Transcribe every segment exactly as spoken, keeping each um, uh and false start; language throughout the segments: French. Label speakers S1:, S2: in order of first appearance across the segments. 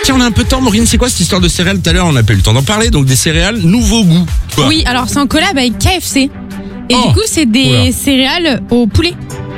S1: Tiens, on a un peu de temps, Maureen, c'est quoi cette histoire de céréales? Tout à l'heure, on n'a pas eu le temps d'en parler, donc des céréales, nouveau goût. Quoi?
S2: Oui, alors c'est en collab avec K F C. Et
S1: Oh.
S2: du coup, c'est des
S1: Oula.
S2: céréales au poulet.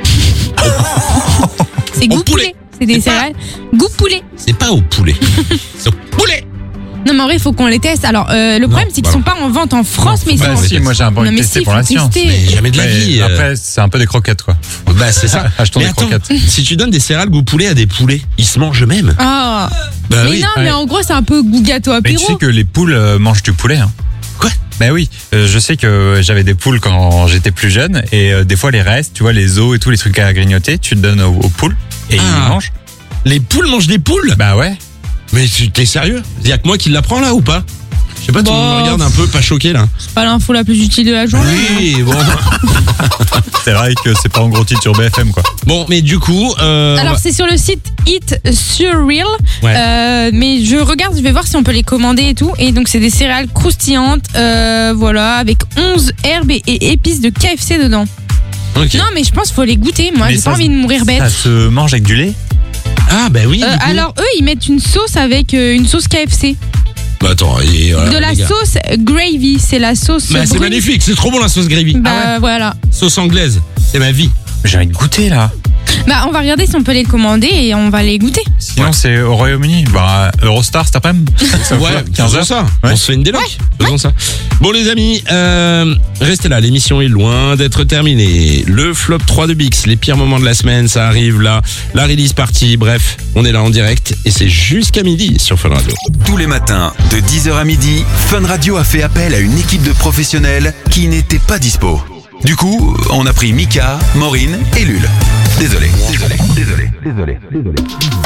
S2: C'est goût
S1: poulet.
S2: poulet. C'est des
S1: C'est pas-
S2: céréales goût poulet.
S1: C'est pas au poulet. C'est au poulet.
S2: Non, mais en vrai, il faut qu'on les teste. Alors, euh, le problème, c'est qu'ils
S1: bah
S2: sont pas en vente en France, mais ils
S3: Bah
S2: sont.
S3: si, moi j'ai un bon
S2: Non, mais
S3: testé
S2: si,
S3: pour
S2: faut
S3: la science.
S2: tester.
S1: Mais jamais de la
S3: Mais
S1: vie. euh.
S3: Après, c'est un peu des croquettes quoi.
S1: Bah, c'est ça.
S3: Achetons
S1: Mais
S3: des
S1: attends,
S3: croquettes.
S1: si tu donnes des céréales goût poulet à des poulets, ils se mangent eux-mêmes.
S2: Ah.
S1: Bah
S2: mais
S1: oui.
S2: non, mais
S3: ouais.
S2: en gros, c'est un peu goût gâteau
S3: Mais tu
S2: apéro.
S3: sais que les poules euh, mangent du poulet. Hein.
S1: Quoi?
S3: Bah oui, euh, je sais que j'avais des poules quand j'étais plus jeune et euh, des fois les restes, tu vois, les os et tous les trucs à grignoter, tu le donnes aux, aux poules et
S1: Ah.
S3: ils mangent.
S1: Les poules mangent des poules?
S3: Bah ouais.
S1: Mais tu- t'es sérieux? Y'a que moi qui l'apprends là ou pas? Je sais pas, tout le monde
S2: Bah,
S1: me regarde un peu, pas choqué là.
S2: C'est pas l'info la plus utile de la journée.
S1: Oui, bon.
S3: C'est vrai que c'est pas en gros titre sur B F M quoi.
S1: Bon, mais du coup. Euh, on
S2: Alors,
S1: va-
S2: c'est sur le site Eat Surreal.
S1: Ouais.
S2: Euh, mais je regarde, je vais voir si on peut les commander et tout. Et donc, c'est des céréales croustillantes, euh, voilà, avec onze herbes et, et épices de K F C dedans.
S1: Ok.
S2: Non, mais je pense qu'il faut les goûter. Moi,
S3: Mais
S2: j'ai
S3: ça
S2: pas
S3: se-
S2: envie de mourir bête.
S3: Ça se mange avec du lait?
S1: Ah, bah oui.
S2: Euh,
S1: du coup.
S2: alors, eux, ils mettent une sauce avec euh, une sauce K F C.
S1: Bah attends, et voilà,
S2: de la
S1: les gars.
S2: sauce gravy. C'est la sauce.
S1: Bah c'est
S2: brune.
S1: magnifique, c'est trop bon la sauce gravy.
S2: Bah,
S1: Ah ouais.
S2: voilà.
S1: Sauce anglaise, c'est ma vie.
S3: J'ai envie de goûter là.
S2: Bah, on va regarder si on peut les commander et on va les goûter.
S3: Sinon
S1: Ouais.
S3: c'est au Royaume-Uni. Bah Eurostar cet après-midi.
S1: Ouais,
S3: quinze
S1: faisons
S3: heures.
S1: ça.
S3: Ouais.
S1: On se fait une déloc. Faisons ça. Bon les amis, euh, restez là, l'émission est loin d'être terminée. Le flop trois de Bix, les pires moments de la semaine, ça arrive là. La release party, bref, on est là en direct et c'est jusqu'à midi sur Fun Radio.
S4: Tous les matins, de dix heures à midi, Fun Radio a fait appel à une équipe de professionnels qui n'étaient pas dispo. Du coup, on a pris Mika, Maureen et Lul. Désolé, désolé, désolé, désolé, désolé.